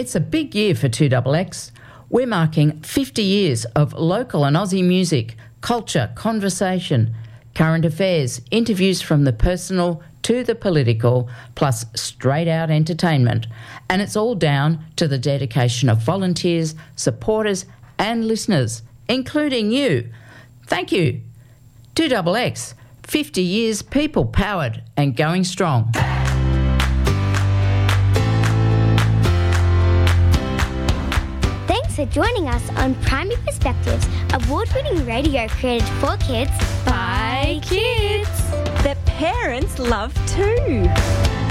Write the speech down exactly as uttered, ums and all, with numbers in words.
It's a big year for two X X. We're marking fifty years of local and Aussie music, culture, conversation, current affairs, interviews from the personal to the political, plus straight-out entertainment. And it's all down to the dedication of volunteers, supporters and listeners, including you. Thank you. two X X, fifty years people-powered and going strong. Thanks for joining us on Primary Perspectives, award-winning radio created for kids by kids that parents love too.